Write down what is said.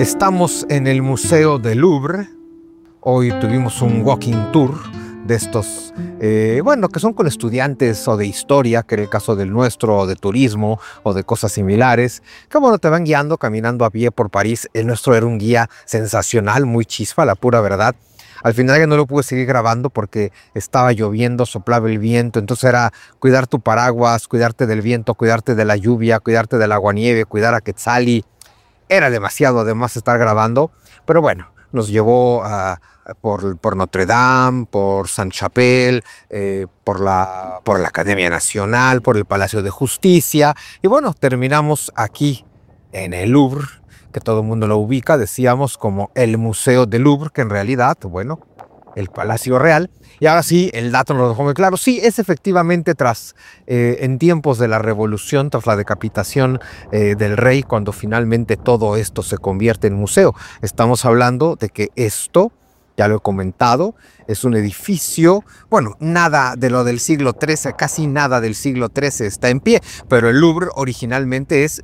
Estamos en el Museo del Louvre. Hoy tuvimos un walking tour de estos, que son con estudiantes o de historia, que era el caso del nuestro, o de turismo, o de cosas similares, que te van guiando, caminando a pie por París. El nuestro era un guía sensacional, muy chispa, la pura verdad. Al final ya no lo pude seguir grabando porque estaba lloviendo, soplaba el viento, entonces era cuidar tu paraguas, cuidarte del viento, cuidarte de la lluvia, cuidarte del aguanieve, cuidar a Quetzali. Era demasiado además estar grabando, pero bueno, nos llevó por Notre Dame, por Saint-Chapelle, por la Academia Nacional, por el Palacio de Justicia, y bueno, terminamos aquí en el Louvre, que todo el mundo lo ubica, decíamos, como el Museo del Louvre, que en realidad, bueno, el Palacio Real. Y ahora sí, el dato nos lo dejó muy claro. Sí, es efectivamente en tiempos de la Revolución, tras la decapitación del rey, cuando finalmente todo esto se convierte en museo. Estamos hablando de que esto, ya lo he comentado, es un edificio, nada de lo del siglo XIII, casi nada del siglo XIII está en pie, pero el Louvre originalmente es